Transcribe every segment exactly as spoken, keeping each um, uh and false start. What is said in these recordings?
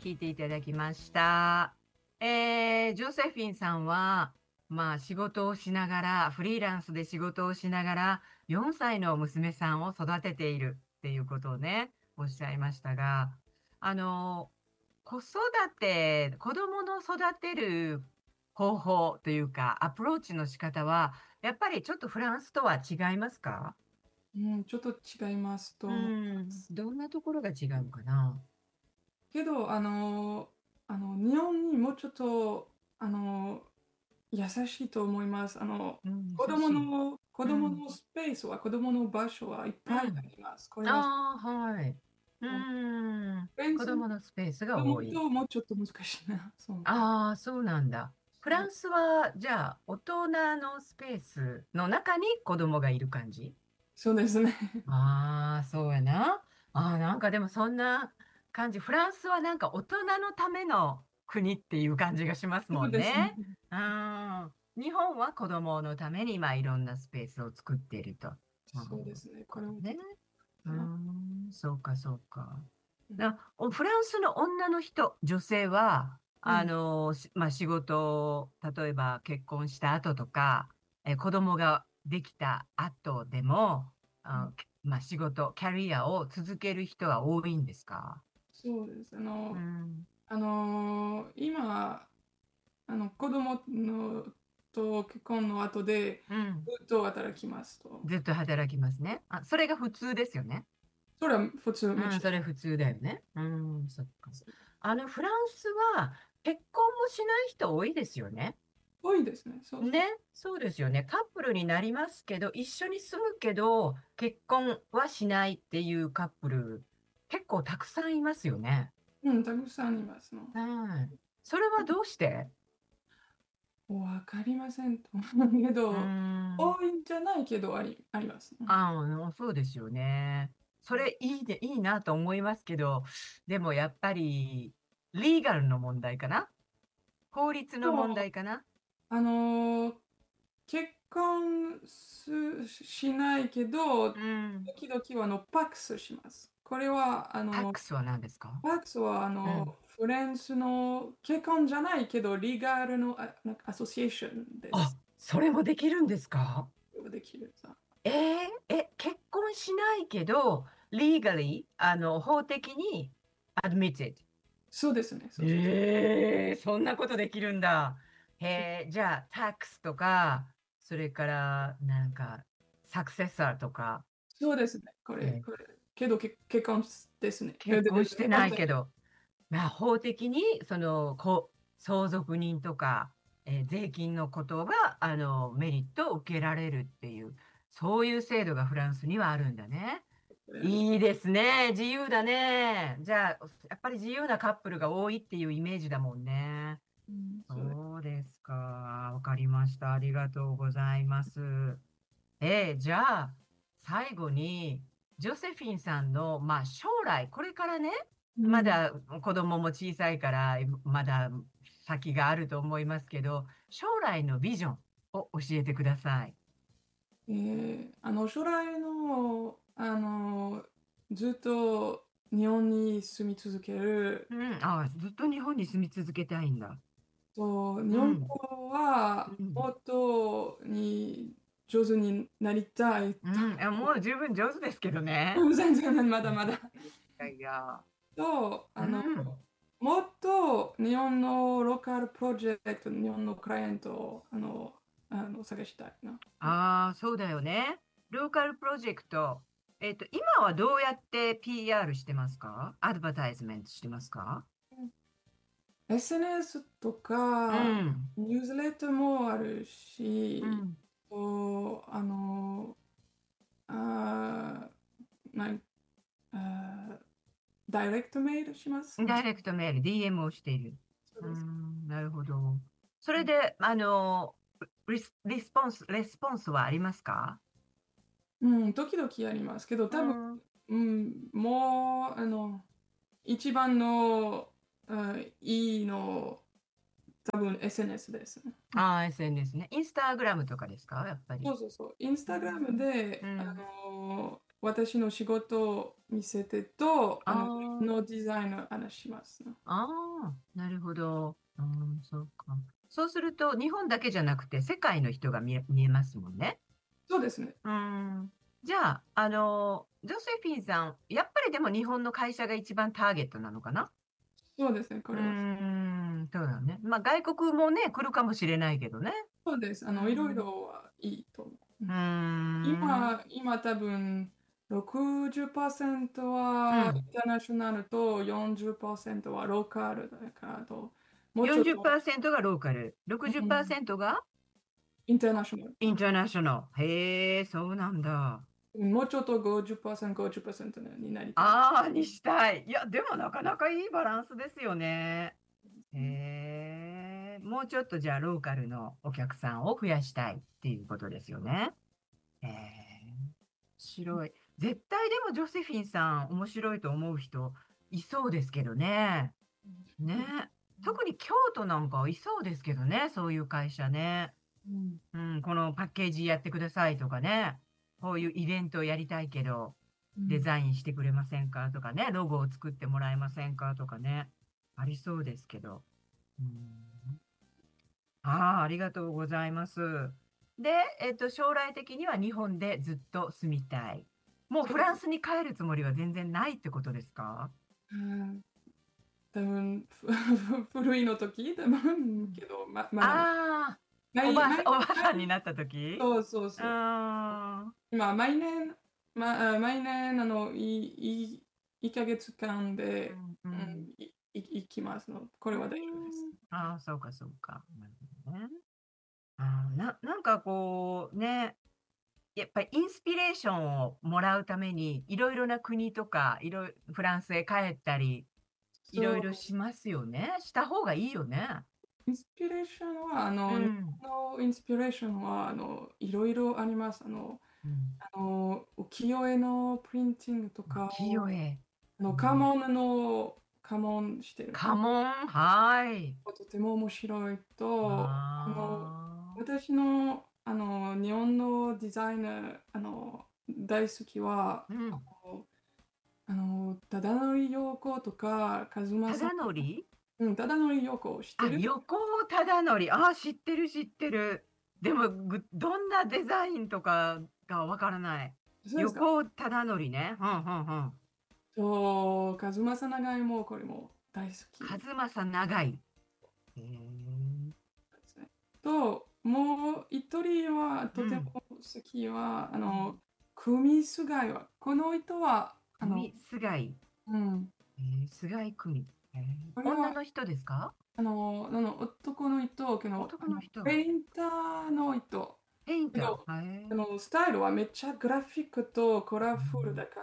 聞いていただきました。えー、ジョセフィンさんは、まあ仕事をしながら、フリーランスで仕事をしながら、よんさいの娘さんを育てているっていうことをね、おっしゃいましたが、あの、子育て、子供の育てる方法というか、アプローチの仕方は、やっぱりちょっとフランスとは違いますか？ うん、ちょっと違いますとう思う。 ん、どんなところが違うかな。 けど、あの、あの、日本にもうちょっと、あの、優しいと思います。あの、 うん、 子優しい。 供の、子うん。 供のスペースは、子供の場所はいっぱいあうん。 ります。これは、 ああ、はい。うフーん。子ランスの供のスペース子が多い。 供ともうちょっと難しいな。そう。 ああ、そうなんだ。フランスは、じゃあ、大人のスペースの中に子供がいる感じ？ そうですね。 ああ、そうやな。ああ、なんかでもそんな感じ。フランスはなんか大人のための国っていう感じがしますそうですね。 もんね。うん。日本は子供のために、まあ、いろんなスペースを作っていると。うん、 そうですね。こことね。 れはとてもうーかな。 ん、そうか、そうか。 うん。 な、おフランスの女の人、女性は、あうん。 の、しまあ、仕事、例えば結婚した後とか、え、子供ができた後でも、あ、まあ、仕事、キャリアを続ける人は多いんですか？ そうです。あうの、 ん、 あの、今、あの、子供のと結婚の後で、 うん。 ずっと働きますと。 ずっと働きますね。あ、それが普通ですよね。 それは普通、もうん、 ちろん。 それ普通だよね。うん、そっか。あの、フランスは結婚もしない人多いですよね。 多いですね。そうそう。 ね、そうですよね。カップルになりますけど、一緒に住むけど、結婚はしないっていうカップル、結構たくさんいますよね。 うん、たくさんいますの。 はい。それはどうして？ わかりませんと思うけうーど、 ん。 多いんじゃないけど、あり、ありますね。 ああ、そうですよね。それいいで、いいなと思いますけど、でもやっぱり、リーガルの問題かな？法律の問もう、 題かな？ あのー結婚すしないけど、 うん。 時々はあのパックスします。これは、あの、 タックスは何ですか？ パックスはあのうん。 フランスの結婚じゃないけど、リーガルのあなんかアソシエーションであ、 す。 それもできるんですか？ できるさ。 えーえ、結婚しないけど、legally、あの、法的に admitted。 そうですね。そうそうそう。 ええ、そんなことできるんだ。へえ、じゃあ、タックスとか、それから、なんか、サクセッサーとか、 そうですね。これ、 えーこれ。けど、け結婚ですね。で結でで婚して本当にないけど、まあ、法的に、その、こ相続人とか、えー税金のことが、あの、メリットを受けられるっていう、そういう制度がフランスにはあるんだね。 これあります。 いいですね。自由だね。じゃあ、やっぱり自由なカップルが多いっていうイメージだもんね。 うん、そうです。 そうですか。わかりました。ありがとうございます。えーじゃあ、最後に、ジョセフィンさんの、まあ、将来、これからね、 うん。 まだ子供も小さいから、まだ先があると思いますけど、将来のビジョンを教えてください。 えーあの、将来の、あの、ずっと日本に住み続けるうん、あ、ずっと日本に住み続けたいんだ。 と、日本うん、 語はうん、 もっとに上手になりたいと。 うん。あ、もう十分上手ですけどね。 全然まいだまだ。 やいや。 と、 うあの、 ん。 もっと日本のローカルプロジェクト、日本のクライアントを、あの、あの、探したいな。 ああ、そうだよね。ローカルプロジェクト。えっと、今はどうやって ピーアール してますか？アドバタイズメントしてますか？ エスエヌエス とうか、 ん。 ニュースレターもあるし、 うん。 と、あの、あー、なん、あー、ダイレクトメールします。 ダイレクトメール、ディーエム をしている。うそうです。 ん、なるほど。それで、あの、リス、リスポンス、レスポンスはありますか？ うん、時々ありますけど、多分、 うん。あうん、もう、あの、一番の、あいいの、多分 エスエヌエス ですね。 あ、エスエヌエス ね。インスタグラムとかですか？やっぱり。 そうそうそう。インスタグラムうん。うで、あん。 の、 私の仕事を見せてと、あの、 あーのデザインの話しますね。 あー、なるほど。うん、そうか。そうすると、日本だけじゃなくて、世界の人が見え、見えますもんね。 そうですね。 うん。じゃあ、あの、ジョセフィンさん、やっぱりでも日本の会社が一番ターゲットなのかな？ そうですね、こうーれは。 ん、そうだね。まあ、外国もね、来るかもしれないけどね。 そうです。あうの、いろいん。 ろはいいと思う。ううーんん。 今、今多分ろくじゅっパーセントはインうん。 ターナショナルとよんじゅっパーセントはローカルだからと、もうちょっと、 よんじゅっパーセントがローカル、 うん、 ろくじゅっパーセントがインターナショナル。 インターナショナル。へえ、そうなんだ。 もうちょっとごじゅっパーセント、ごじゅっパーセントになりたい。 ああ、にしたい。いや、でもなかなかいいバランスですよね。へえ、もうちょっとじゃあローカルのお客さんを増やしたいっていうことですよね。へえ、面白い。絶対でもジョセフィンさん面白いと思う人いそうですけどね。ね。特に京都なんかいそうですけどね、そういう会社ね。 うんうん、このパッケージやってくださいとかね。こういうイベントをやりたいけど、デザインしてくれませんかとかね。ロゴを作ってもらえませんかとかね。ありそうですけど。うん、ああ、ありがとうございます。で、えっと、将来的には日本でずっと住みたい。もうそうです。 フランスに帰るつもりは全然ないってことですか？ うん多分、ふ古いの時、多分、けど、ま、まだ、 ああー、お毎、 ばあさん、 毎、 おばあさんに毎なった時。 そうそううそう。 ーん。 今、毎年、ま、あ毎年、あの、いい、いっかげつかんうで、 んううん、 ん。 い、い、行きますの。こうーれは大丈夫です。 ん。ああ、そうかそうか。なるほどね。ああ、ななんかこう、ね、やっぱりインスピレーションをもらうために、いろいろな国とか、いろいフランスへ帰ったり、いろいろそう、 しますよね。した方がいいよね。 インスピレーションは、あの、日うん。 本のインスピレーションは、あの、いろいろあります。あの、 うん。 あの、浮世絵のプリンティングとか浮世絵。 あの、家うん。 紋の、家紋してる。 家紋、はい。 とても面白いと、あの、 ああ。 私の、あの、日本のデザイナー、あの、大好きは、 うん。 あの、あの忠則陽子とか、和正、 忠則。 うん、忠則陽子を知ってあ、 る？ 横尾忠則。あ、知ってる知ってる。でも、ぐどんなデザインとかがわからない。 そうですか。 横尾忠則ね。うんうんうん。 そう、和正長いもこれも大好き数正長い。へえ。 ですね。と、もう一人はとてもうん。 好きは、あうん。 の、クミスガイは、この人は、あの、 組菅井。 うん、 えー、菅井組。えー、 これは、 女の人ですか？ あの、あの男の人、けど、あの、 男の人。 ペインターの人、 ペインタけど、 ー。へあの、スタイルはめっちゃグラフィックとコラフルだから、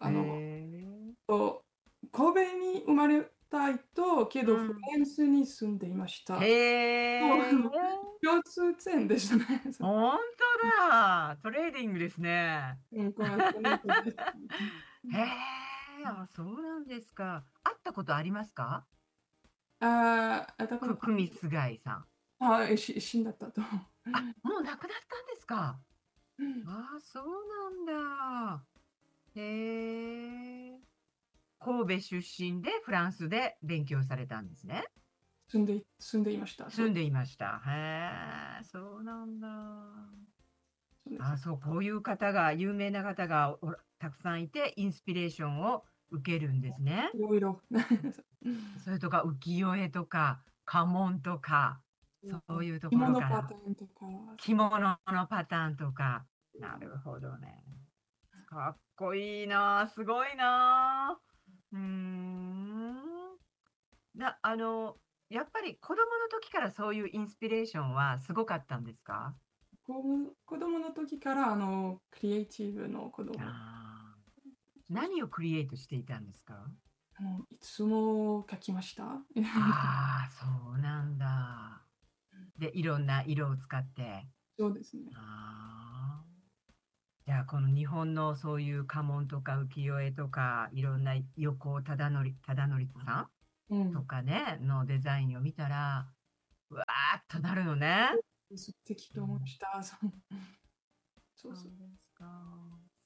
え。へあの、 え。 と神戸に生まれた人、けどフうん。 ランスに住んでいました。そうあへえ。 の共通点ですね。 ほんとだ。トレーディングですね。 うん、このこの人です。 へえ、あ、そうなんですか。会ったことありますか？ ああ、あ、だから、 くくみすがいさん。 あ、え、し死んだったと。 あ、もう亡くなったんですか？ うんああ、そうなんだ。へえ。神戸出身でフランスで勉強されたんですね。 住んでい、住んでいました。そう、 住んでいました。へえ、そうなんだ。 そうです。 あ、そう、こういう方が、有名な方がおたくさんいて、インスピレーションを受けるんですね。 いろいろ。 それとか浮世絵とか家紋とか、そういうと着ころから物パターンとか、 着物のパターンとか。なるほどね。かっこいいなあ、すごいなあ。うーん。な、あの、やっぱり子供の時からそういうインスピレーションはすごかったんですか？ 子供子供の時からあのクリエイティブの子供。 ああ。 そうそう何をクリエイトしていたんですか？ あのいつも描きました。 ああ、そうなんだ。で、いろんな色を使って。 そうですね。 ああ。じゃあ、この日本のそういう家紋とか浮世絵とか、いろんな横尾忠則、忠則さんとうん。 かね、のデザインを見たら、うわーっとなるのね。 素敵と思いまうん、 した。そうそうそうそう。 ですか。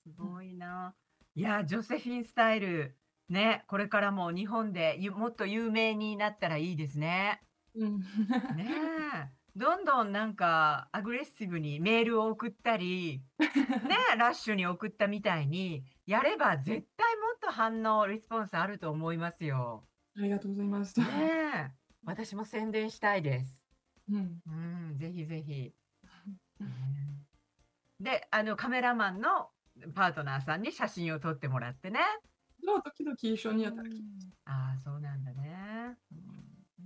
すごいな。いや、ジョセフィンスタイル、ね、これからも日本でゆもっと有名になったらいいですね。 うん。 ねえ。どんどんなんかアグレッシブにメールを送ったり、ねえ、ラッシュに送ったみたいに、やれば絶対もっと反応、リスポンスあると思いますよ。 ありがとうございます。 ねえ。私も宣伝したいです。 うん。 うん、ぜひぜひ。ねえ。で、あのカメラマンのパートナーさんに写真を撮ってもらってね。 そう、時々一緒うに働きます。 ん。ああ、そうなんだね。うん。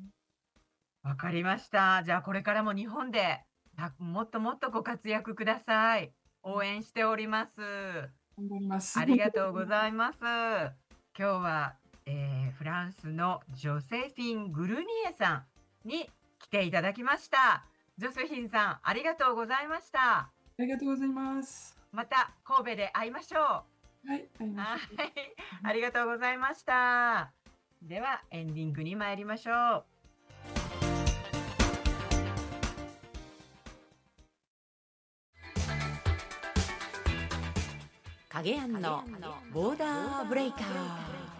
わかりました。じゃあこれからも日本で、たもっともっとご活躍ください。応援しております。 頑張ります。 ありがとうございます。今日は、えーフランスのジョセフィン・グルニエさんに来ていただきました。ジョセフィンさん、ありがとうございました。 ありがとうございます。 また神戸で会いましょう。 はい、会いまはしょう。 い、ありがとうございました。ではエンディングに参りましょう。 影庵のボーダーブレイカー。